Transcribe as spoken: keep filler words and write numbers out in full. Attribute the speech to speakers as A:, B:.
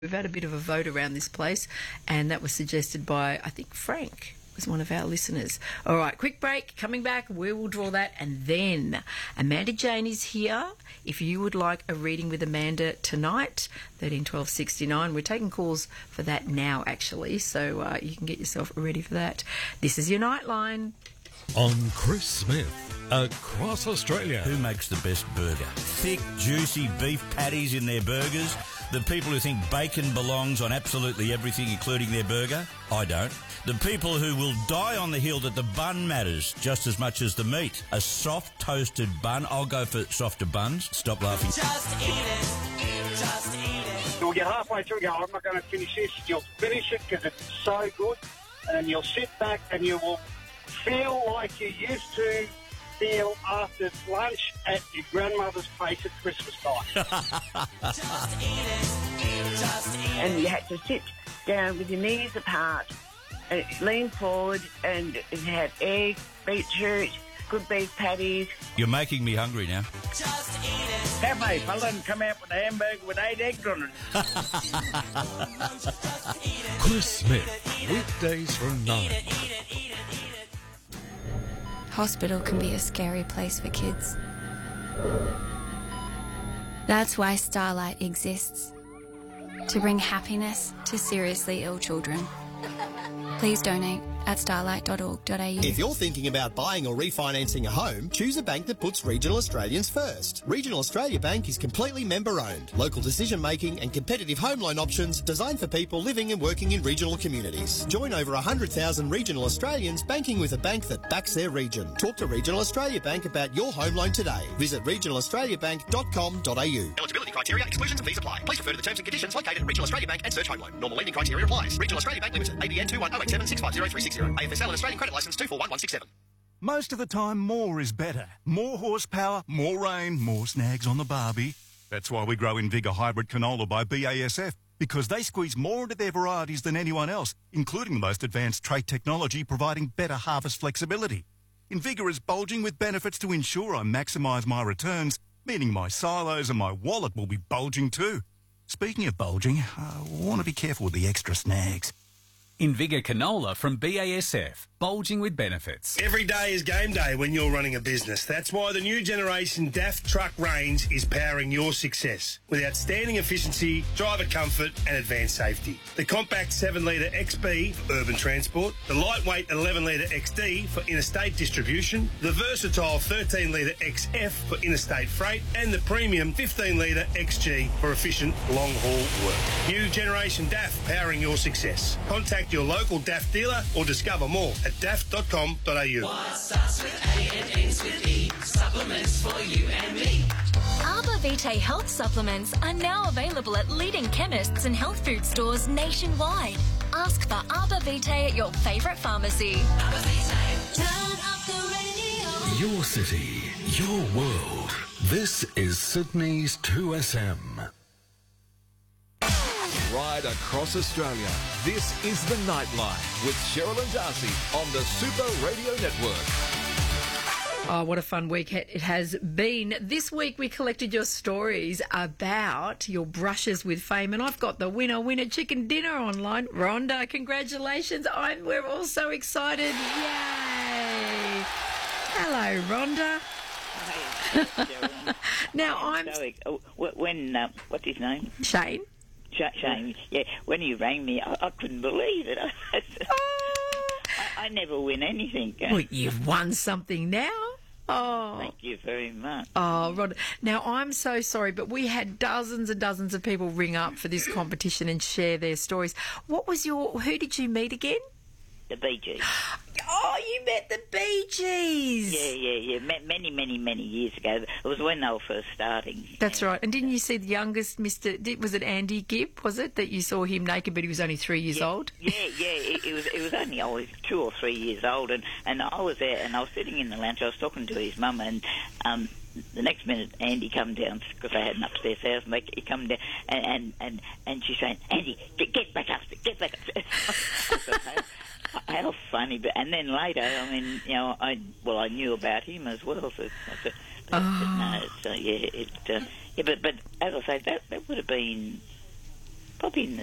A: We've had a bit of a vote around this place, and that was suggested by, I think, Frank was one of our listeners. All right, quick break. Coming back, we will draw that. And then Amanda Jane is here. If you would like a reading with Amanda tonight, thirteen twelve sixty-nine. We're taking calls for that now, actually, so uh, you can get yourself ready for that. This is your Nightline.
B: On Chris Smith, across Australia.
C: Who makes the best burger? Thick, juicy beef patties in their burgers? The people who think bacon belongs on absolutely everything, including their burger? I don't. The people who will die on the hill that the bun matters just as much as the meat. A soft, toasted bun. I'll go for softer buns. Stop laughing.
D: Just eat it. Just eat it.
E: You'll get halfway through and go, I'm not going to finish this. You'll finish it because it's so good. And then you'll sit back and you will feel like you used to feel after lunch at your grandmother's place at Christmas time.
D: Just eat it. Just eat it.
F: And you had to sit down with your knees apart and lean forward and have eggs, beetroot, good beef patties.
C: You're making me hungry now.
D: Just eat it.
G: Cafe fella and come out with a hamburger with eight eggs on it.
B: Chris Smith, weekdays from nine.
D: Eat it, eat it, eat it, eat it.
H: Hospital can be a scary place for kids. That's why Starlight exists, to bring happiness to seriously ill children. Please donate at starlight dot org dot a u.
I: If you're thinking about buying or refinancing a home, choose a bank that puts Regional Australians first. Regional Australia Bank is completely member-owned. Local decision-making and competitive home loan options designed for people living and working in regional communities. Join over one hundred thousand regional Australians banking with a bank that backs their region. Talk to Regional Australia Bank about your home loan today. Visit regional australia bank dot com dot a u.
J: Eligibility criteria, exclusions and fees apply. Please refer to the terms and conditions located at Regional Australia Bank and search home loan. Normal lending criteria applies. Regional Australia Bank Limited, A B N two one zero eight seven six five zero three six zero. A F S L and Australian Credit Licence two four one one six seven.
K: Most of the time, more is better. More horsepower, more rain, more snags on the barbie. That's why we grow Invigor Hybrid Canola by B A S F, because they squeeze more into their varieties than anyone else, including the most advanced trait technology providing better harvest flexibility. Invigor is bulging with benefits to ensure I maximise my returns, meaning my silos and my wallet will be bulging too. Speaking of bulging, I want to be careful with the extra snags.
L: Invigor Canola from B A S F, bulging with benefits.
M: Every day is game day when you're running a business. That's why the new generation D A F truck range is powering your success with outstanding efficiency, driver comfort and advanced safety. The compact seven litre X B for urban transport, the lightweight eleven litre X D for interstate distribution, the versatile thirteen litre X F for interstate freight and the premium fifteen litre X G for efficient long-haul work. New generation D A F powering your success. Contact your local D A F dealer or discover more at d a f dot com dot a u.
D: What starts with A and ends with E. Supplements for you and me.
N: Arbor Vitae health supplements are now available at leading chemists and health food stores nationwide. Ask for Arbor Vitae at your favourite pharmacy.
D: Arbor Vitae. Turn up the radio.
B: Your city, your world. This is Sydney's two S M.
O: Right across Australia, this is The Nightline with Cheryl and Darcy on the Super Radio Network.
A: Oh, what a fun week it has been. This week we collected your stories about your brushes with fame, and I've got the winner, winner chicken dinner online. Rhonda, congratulations. I'm, we're all so excited. Yay. Hello, Rhonda.
F: Hi,
A: now, I'm...
F: I'm so, oh, when, uh, what's his name?
A: Shane.
F: Shane, yeah, when you rang me, I, I couldn't believe it. I, I never win anything.
A: Well, you've won something now. Oh,
F: thank you very much.
A: Oh, Rod. Now, I'm so sorry, but we had dozens and dozens of people ring up for this competition and share their stories. What was your... Who did you meet again?
F: The Bee Gees.
A: Oh, you met the Bee Gees.
F: Yeah, yeah, yeah. Met many, many, many years ago. It was when they were first starting.
A: That's right. And didn't you see the youngest Mister Did, was it Andy Gibb? Was it that you saw him naked, but he was only three years
F: yeah,
A: old?
F: Yeah, yeah. It, it was. It was only I was two or three years old, and, and I was there, and I was sitting in the lounge. I was talking to his mum, and um, the next minute Andy come down because they had an upstairs house, and they, he come down, and and and, and she's saying, Andy, get, get back upstairs, get back upstairs. How funny, but and then later, I mean, you know, I well, I knew about him as well. So, but, but,
A: oh.
F: but no, so yeah, it, uh, yeah, but but as I say, that that would have been probably in the